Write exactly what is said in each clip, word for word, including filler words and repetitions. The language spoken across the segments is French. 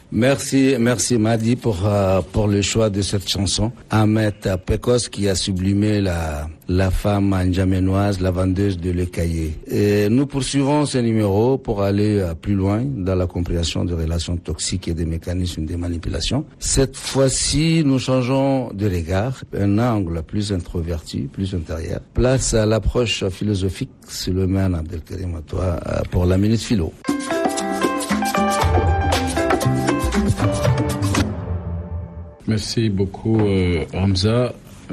Merci, merci Madi pour euh, pour le choix de cette chanson. Ahmed Pekos qui a sublimé la la femme n'djaménoise, la vendeuse de Le Cahier. Et nous poursuivons ce numéro pour aller euh, plus loin dans la compréhension des relations toxiques et des mécanismes de manipulation. Cette fois-ci, nous changeons de regard, un angle plus introverti, plus intérieur. Place à l'approche philosophique, Suleiman Abdelkarim, à toi euh, pour la Minute Philo. Merci beaucoup euh, Hamza.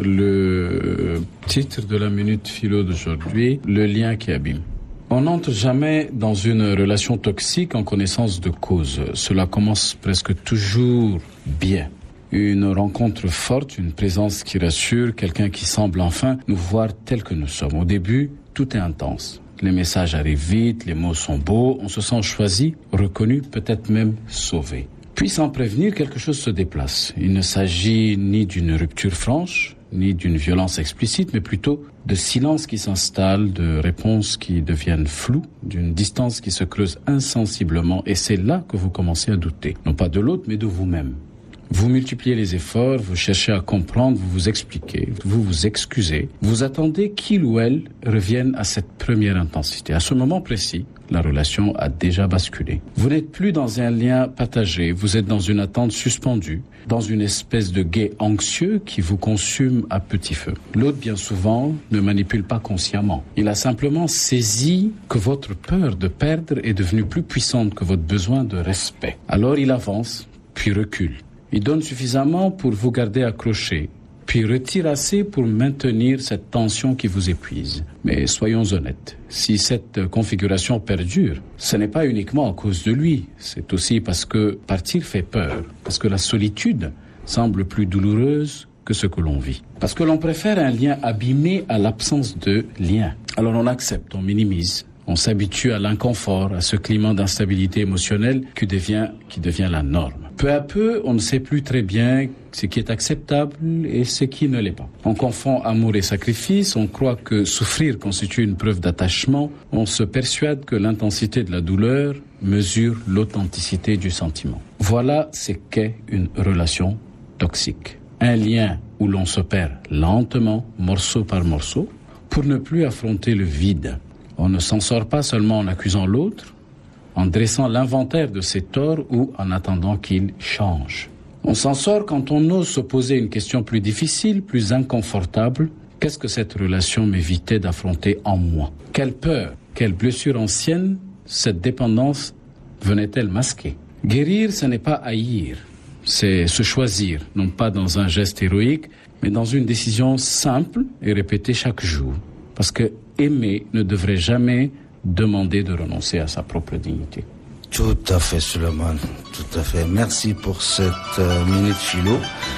Le titre de la Minute Philo d'aujourd'hui, le lien qui abîme. On n'entre jamais dans une relation toxique en connaissance de cause. Cela commence presque toujours bien. Une rencontre forte, une présence qui rassure, quelqu'un qui semble enfin nous voir tels que nous sommes. Au début, tout est intense. Les messages arrivent vite, les mots sont beaux, on se sent choisi, reconnu, peut-être même sauvé. Puis sans prévenir, quelque chose se déplace. Il ne s'agit ni d'une rupture franche, ni d'une violence explicite, mais plutôt de silence qui s'installe, de réponses qui deviennent floues, d'une distance qui se creuse insensiblement. Et c'est là que vous commencez à douter. Non pas de l'autre, mais de vous-même. Vous multipliez les efforts, vous cherchez à comprendre, vous vous expliquez, vous vous excusez. Vous attendez qu'il ou elle revienne à cette première intensité. À ce moment précis, la relation a déjà basculé. Vous n'êtes plus dans un lien partagé, vous êtes dans une attente suspendue, dans une espèce de guet anxieux qui vous consume à petit feu. L'autre, bien souvent, ne manipule pas consciemment. Il a simplement saisi que votre peur de perdre est devenue plus puissante que votre besoin de respect. Alors il avance, puis recule. Il donne suffisamment pour vous garder accroché, puis retire assez pour maintenir cette tension qui vous épuise. Mais soyons honnêtes, si cette configuration perdure, ce n'est pas uniquement à cause de lui, c'est aussi parce que partir fait peur, parce que la solitude semble plus douloureuse que ce que l'on vit. Parce que l'on préfère un lien abîmé à l'absence de lien. Alors on accepte, on minimise. On s'habitue à l'inconfort, à ce climat d'instabilité émotionnelle qui devient, qui devient la norme. Peu à peu, on ne sait plus très bien ce qui est acceptable et ce qui ne l'est pas. On confond amour et sacrifice, on croit que souffrir constitue une preuve d'attachement, on se persuade que l'intensité de la douleur mesure l'authenticité du sentiment. Voilà ce qu'est une relation toxique. Un lien où l'on se perd lentement, morceau par morceau, pour ne plus affronter le vide. On ne s'en sort pas seulement en accusant l'autre, en dressant l'inventaire de ses torts ou en attendant qu'il change. On s'en sort quand on ose se poser une question plus difficile, plus inconfortable. Qu'est-ce que cette relation m'évitait d'affronter en moi ? Quelle peur, quelle blessure ancienne cette dépendance venait-elle masquer ? Guérir, ce n'est pas haïr, c'est se choisir, non pas dans un geste héroïque, mais dans une décision simple et répétée chaque jour. Parce que aimer ne devrait jamais demander de renoncer à sa propre dignité. Tout à fait, Suleiman, tout à fait. Merci pour cette euh, minute philo.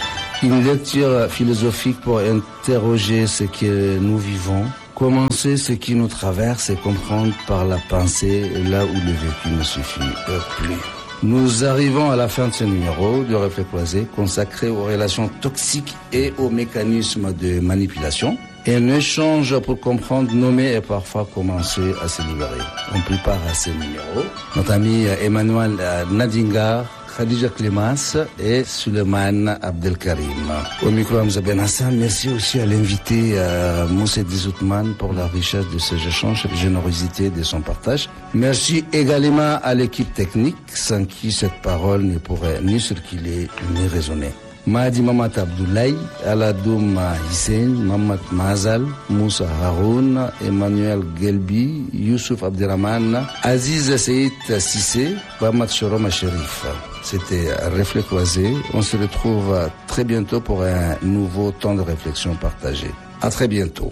Une lecture philosophique pour interroger ce que nous vivons, commencer ce qui nous traverse et comprendre par la pensée là où le vécu ne suffit plus. Nous arrivons à la fin de ce numéro de Reflet Croisé consacré aux relations toxiques et aux mécanismes de manipulation. Un échange pour comprendre, nommer et parfois commencer à se libérer. On prépare à ce numéro notre ami Emmanuel Nadingar, Khadija Clémence et Suleiman Abdelkarim. Au micro, Hamza Ben Hassan. Merci aussi à l'invité euh, Moussa Dizoutman pour la richesse de ses échanges et la générosité de son partage. Merci également à l'équipe technique, sans qui cette parole ne pourrait ni circuler ni résonner. Mahdi Mamat Abdoulaye, Aladoum Hissène, Mamat Mazal, Moussa Haroun, Emmanuel Gelbi, Youssouf Abderrahman, Aziz Seyd Sissé, Bamat Choroma Sherif. C'était Reflet Croisé. On se retrouve très bientôt pour un nouveau temps de réflexion partagé. À très bientôt.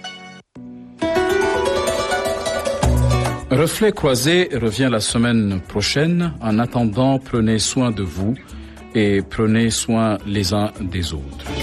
Reflet Croisé revient la semaine prochaine. En attendant, prenez soin de vous et prenez soin les uns des autres.